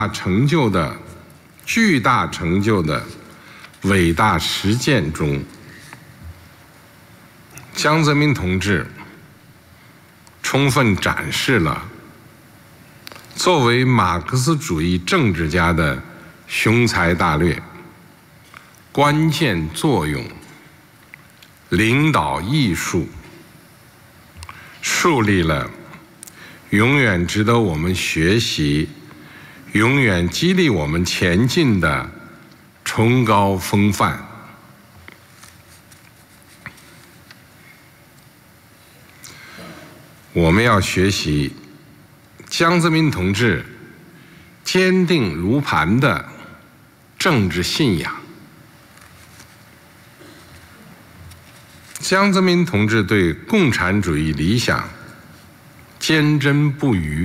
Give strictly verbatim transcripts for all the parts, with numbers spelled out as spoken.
成就的巨大成就的伟大实践中，江泽民同志充分展示了作为马克思主义政治家的雄才大略、关键作用、领导艺术，树立了永远值得我们学习、永远激励我们前进的崇高风范。我们要学习江泽民同志坚定如磐的政治信仰。江泽民同志对共产主义理想坚贞不渝，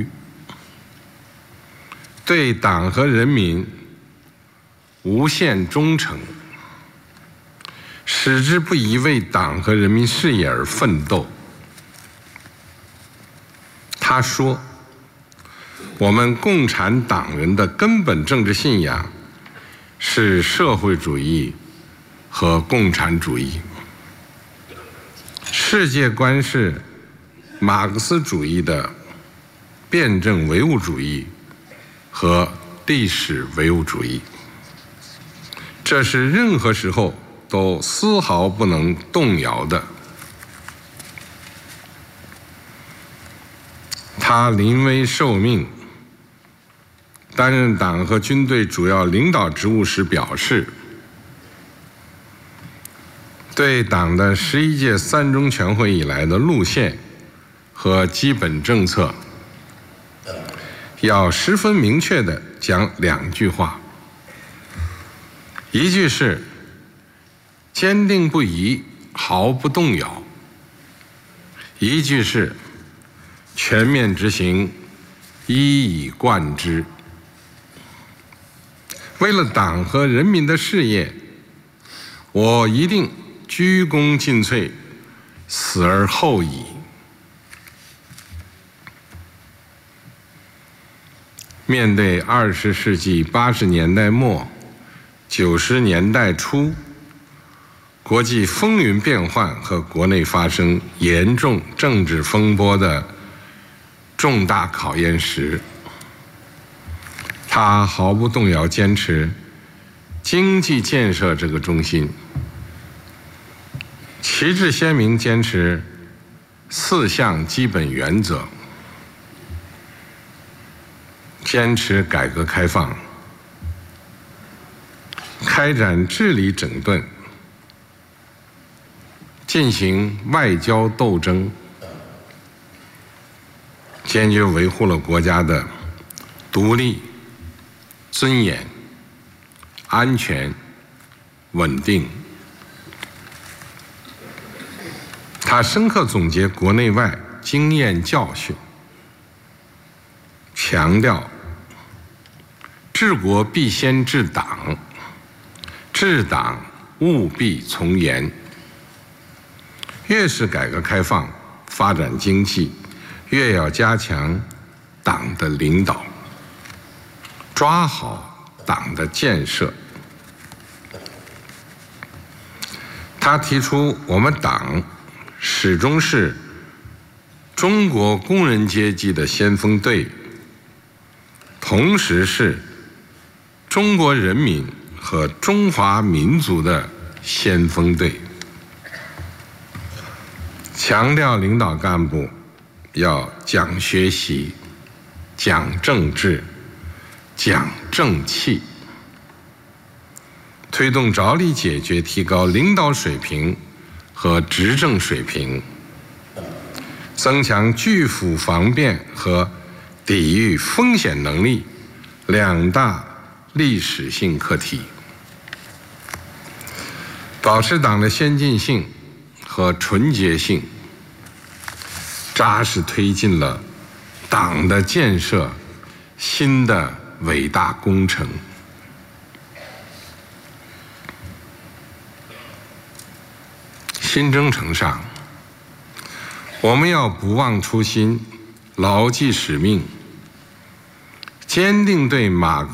对党和人民无限忠诚，矢志不移为党和人民事业而奋斗。他说，我们共产党人的根本政治信仰是社会主义和共产主义，世界观是马克思主义的辩证唯物主义和历史唯物主义，这是任何时候都丝毫不能动摇的。他临危受命，担任党和军队主要领导职务时表示，对党的十一届三中全会以来的路线和基本政策，要十分明确地讲两句话，一句是坚定不移，毫不动摇；一句是全面执行，一以贯之。为了党和人民的事业，我一定鞠躬尽瘁，死而后已。面对二十世纪八十年代末、九十年代初，国际风云变幻和国内发生严重政治风波的重大考验时，他毫不动摇坚持经济建设这个中心，旗帜鲜明坚持四项基本原则，坚持改革开放，开展治理整顿，进行外交斗争，坚决维护了国家的独立、尊严、安全、稳定。他深刻总结国内外经验教训，强调治国必先治党，治党务必从严。越是改革开放、发展经济，越要加强党的领导，抓好党的建设。他提出，我们党始终是中国工人阶级的先锋队，同时是中国人民和中华民族的先锋队。强调领导干部要讲学习、讲政治、讲正气，推动着力解决提高领导水平和执政水平，增强拒腐防变和抵御风险能力两大历史性课题，保持党的先进性和纯洁性，扎实推进了党的建设新的伟大工程。新征程上，我们要不忘初心，牢记使命，坚定对马克